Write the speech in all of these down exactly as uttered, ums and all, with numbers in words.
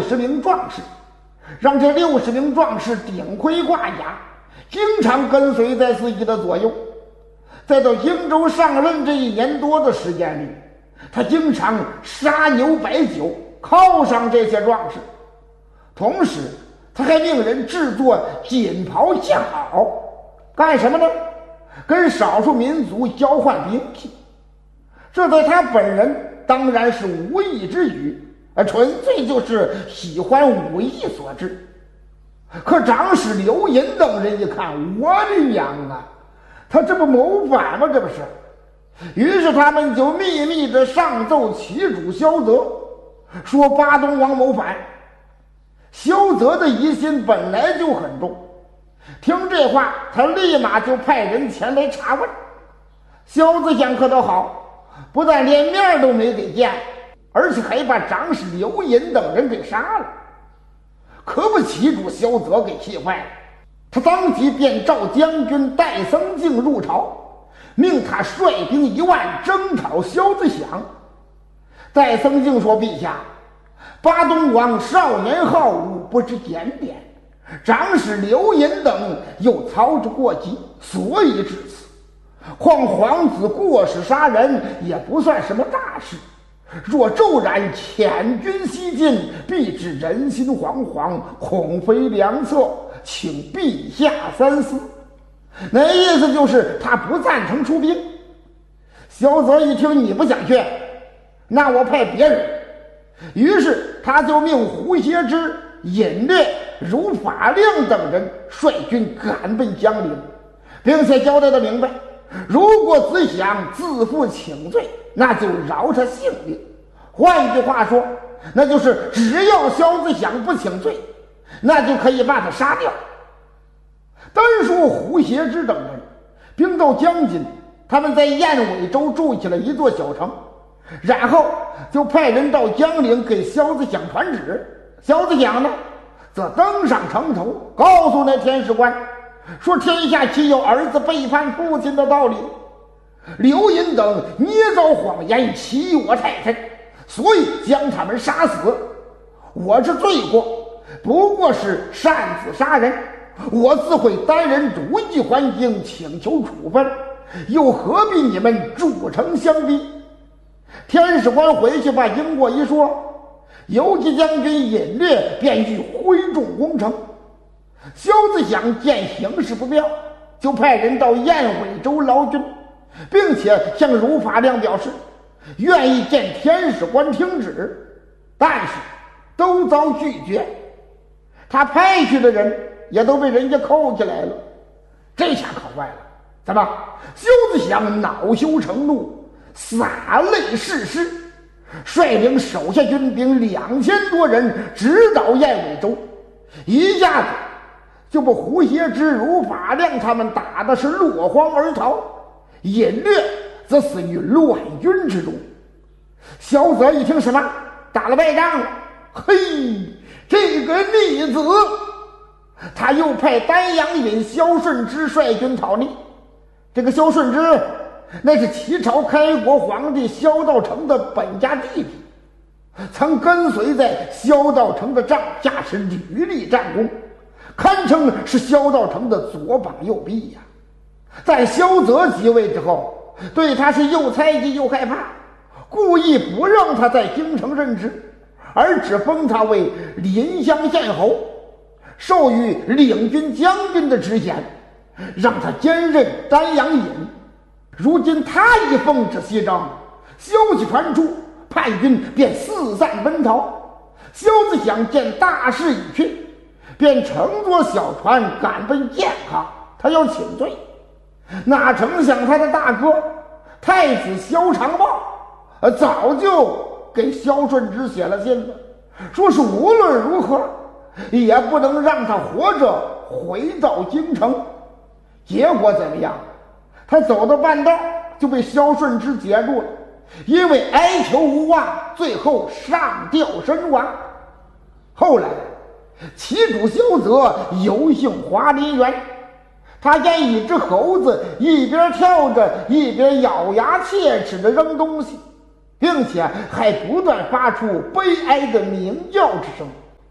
十名壮士，让这六十名壮士顶盔挂甲，经常跟随在自己的左右。再到荆州上任这一年多的时间里，他经常杀牛摆酒犒赏这些壮士，同时他还命人制作锦袍象袄，干什么呢？跟少数民族交换兵器。这在他本人当然是无意之举，而纯粹就是喜欢武艺所致。可长史刘寅等人一看，我的娘啊，他这不谋反吗？这不是。于是他们就秘密地上奏齐主萧泽，说巴东王谋反。萧泽的疑心本来就很重，听这话，他立马就派人前来查问。萧子想可倒好，不但连面都没给见，而且还把长史刘寅等人给杀了。可把齐主萧泽给气坏了，他当即便召将军戴僧敬入朝，命他率兵一万征讨萧子响。戴僧敬说：“陛下，巴东王少年好武，不知检点，长史刘寅等又操之过急，所以至此。况皇子过失杀人，也不算什么大事。若骤然遣军西进，必致人心惶惶，恐非良策，请陛下三思。”那意思就是他不赞成出兵。萧泽一听你不想去，那我派别人。于是他就命胡协之、尹烈、如法亮等人率军赶奔江陵，并且交代的明白，如果子想自负请罪，那就饶他性命。换句话说，那就是只要萧子想不请罪，那就可以把他杀掉。单说胡协之等人兵到江津，他们在燕尾州筑起了一座小城，然后就派人到江陵给萧子想传旨。萧子想呢，则登上城头，告诉那天使官说，天下岂有儿子背叛父亲的道理？刘寅等捏造谎言，欺我太太，所以将他们杀死。我这罪过不过是擅自杀人，我自会单人逐一还京，请求处分，又何必你们筑城相逼？天使官回去把经过一说，游击将军尹烈便欲挥重攻城。萧子想见形势不妙，就派人到燕尾州劳军，并且向如法亮表示愿意见天使官听旨，但是都遭拒绝。他派去的人也都被人家扣起来了。这下可坏了，怎么？萧子想恼羞成怒，洒泪誓师，率领手下军兵两千多人直捣燕尾州，一下子就把胡协之、如法亮他们打的是落荒而逃，尹烈则死于乱军之中。萧泽一听什么打了败仗了，嘿，这个逆子！他又派丹阳尹萧顺之率军讨逆。这个萧顺之那是齐朝开国皇帝萧道成的本家弟弟，曾跟随在萧道成的帐下是屡立战功，堪称是萧道成的左膀右臂呀。在萧泽即位之后，对他是又猜忌又害怕，故意不让他在京城任职，而只封他为临湘县侯，授予领军将军的职衔，让他兼任丹阳尹。如今他一奉旨西征，消息传出，叛军便四散奔逃。萧子想见大势已去，便乘坐小船赶奔建康，他要请罪。哪成想他的大哥太子萧长茂呃，早就给萧顺之写了信了，说是无论如何也不能让他活着回到京城。结果怎么样？他走到半道就被萧顺之截住了，因为哀求无望，最后上吊身亡。后来齐主萧泽游幸华林园，他见一只猴子一边跳着一边咬牙切齿地扔东西，并且还不断发出悲哀的鸣叫之声。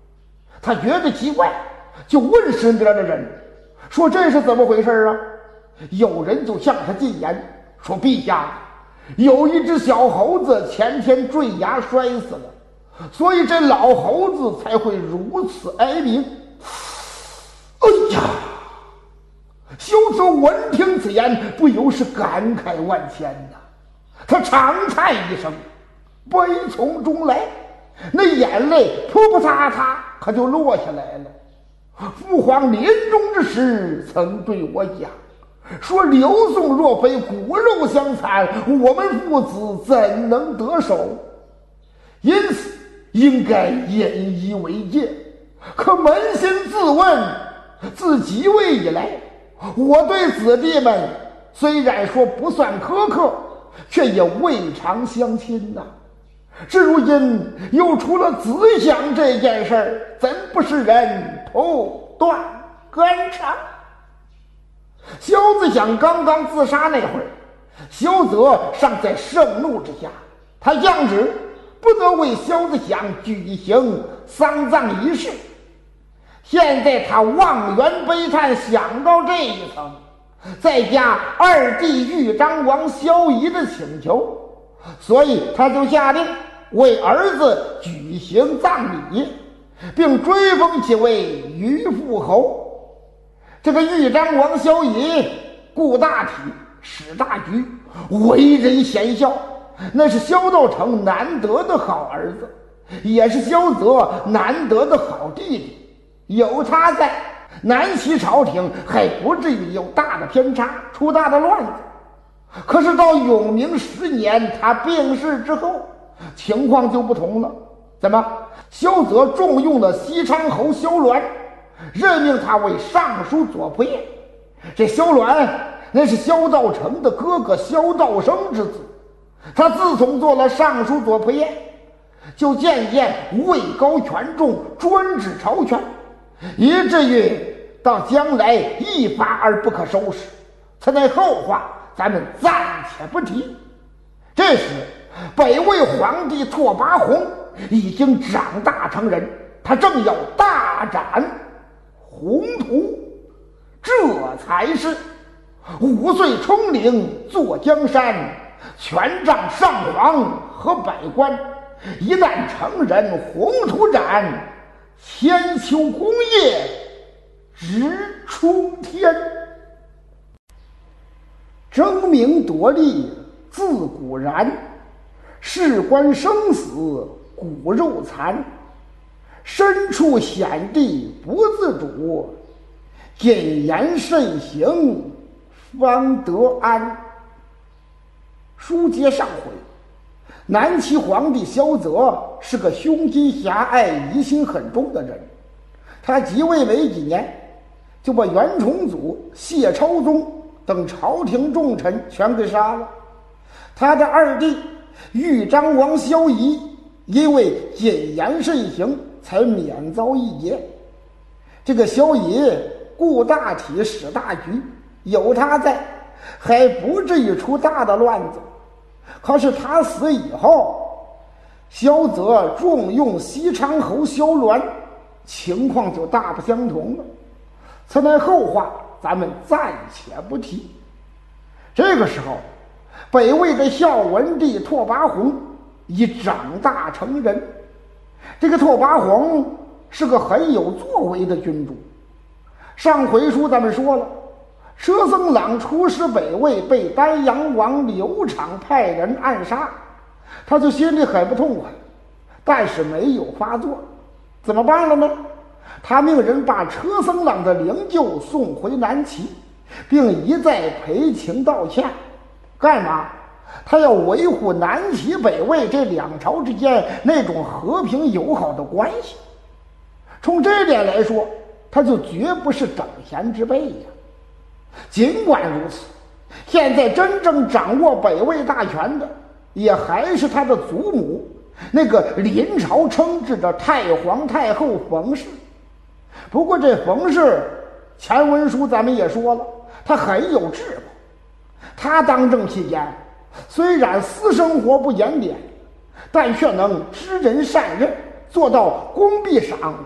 他觉得奇怪，就问身边的人说：“这是怎么回事啊？”有人就向他进言说：“陛下，有一只小猴子前天坠崖摔死了，所以这老猴子才会如此哀鸣。”哎呀！萧泽闻听此言，不由是感慨万千呐。他长叹一声，悲从中来，那眼泪扑扑嚓嚓可就落下来了。父皇临终之时曾对我讲，说刘宋若非骨肉相残，我们父子怎能得手？因此应该引以为戒。可扪心自问，自即位以来，我对子弟们虽然说不算苛刻，却也未尝相亲呐、啊。至如今又出了子享这件事儿，怎不是人头断肝肠？萧子享刚刚自杀那会儿，萧泽尚在盛怒之下，他降旨不得为萧子享举行丧葬仪式。现在他望园悲叹，想到这一层，再加二弟豫章王萧仪的请求，所以他就下令为儿子举行葬礼，并追封其为虞父侯。这个豫章王萧仪顾大体，史大局，为人贤孝，那是萧道成难得的好儿子，也是萧泽难得的好弟弟。有他在，南齐朝廷还不至于有大的偏差，出大的乱子。可是到永明十年他病逝之后，情况就不同了。怎么？萧泽重用了西昌侯萧鸾，任命他为尚书左仆射。这萧鸾那是萧道成的哥哥萧道生之子，他自从做了尚书左仆射，就渐渐位高权重，专制朝权，以至于到将来一发而不可收拾。此乃后话，咱们暂且不提。这时北魏皇帝拓跋宏已经长大成人，他正要大展宏图，这才是五岁冲领坐江山，权杖上皇和百官，一旦成人，宏图展，千秋功业直冲天。争名夺利自古然，事关生死骨肉残。身处险地不自主，谨言慎行方得安。书接上回，南齐皇帝萧泽是个胸襟狭隘、疑心很重的人。他即位没几年，就把袁崇祖、谢超宗等朝廷重臣全给杀了。他的二弟豫章王萧仪因为谨言慎行，才免遭一劫。这个萧仪顾大体，使大局，有他在，还不至于出大的乱子。可是他死以后，萧泽重用西昌侯萧鸾，情况就大不相同了。此乃后话，咱们暂且不提。这个时候，北魏的孝文帝拓跋宏已长大成人。这个拓跋宏是个很有作为的君主。上回书咱们说了，车僧朗出使北魏，被丹阳王刘昶派人暗杀，他就心里很不痛快，但是没有发作。怎么办了呢？他命人把车僧朗的灵柩送回南齐，并一再赔情道歉。干嘛？他要维护南齐北魏这两朝之间那种和平友好的关系。从这点来说，他就绝不是等闲之辈呀。尽管如此，现在真正掌握北魏大权的，也还是他的祖母，那个临朝称制的太皇太后冯氏。不过这冯氏，前文书咱们也说了，他很有智谋。他当政期间，虽然私生活不检点，但却能知人善任，做到公必赏，